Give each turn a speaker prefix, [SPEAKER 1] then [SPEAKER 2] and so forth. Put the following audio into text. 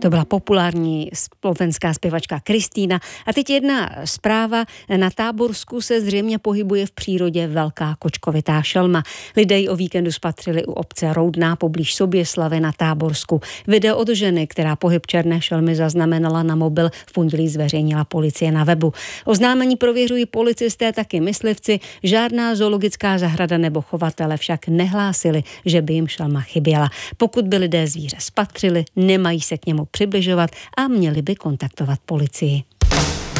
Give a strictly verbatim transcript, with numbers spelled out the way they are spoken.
[SPEAKER 1] To byla populární slovenská zpěvačka Kristýna. A teď jedna zpráva. Na Táborsku se zřejmě pohybuje v přírodě velká kočkovitá šelma. Lidé ji o víkendu spatřili u obce Roudná poblíž Soběslavy na Táborsku. Video od ženy, která pohyb černé šelmy zaznamenala na mobil, v pondělí zveřejnila policie na webu. Oznámení prověřují policisté, taky myslivci. Žádná zoologická zahrada nebo chovatele však nehlásili, že by jim šelma chyběla. Pokud by lidé zvíře spatřili, nemají se k němu přibližovat a měli by kontaktovat policii.